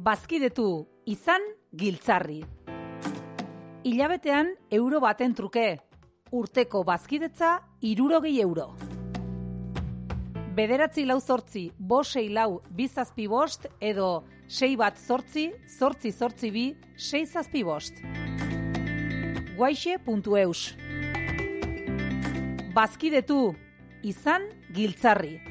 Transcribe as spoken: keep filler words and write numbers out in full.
Bazkidetu, izan giltzarri. Hilabetean euro baten truke, urteko bazkidetza hirurogei euro. Bederatzi lau zortzi, bosei lau, bizazpi bost, edo sei bat zortzi, zortzi zortzi bi, sei zazpi bost. guaixe puntu eus. Bazkidetu, izan giltzarri.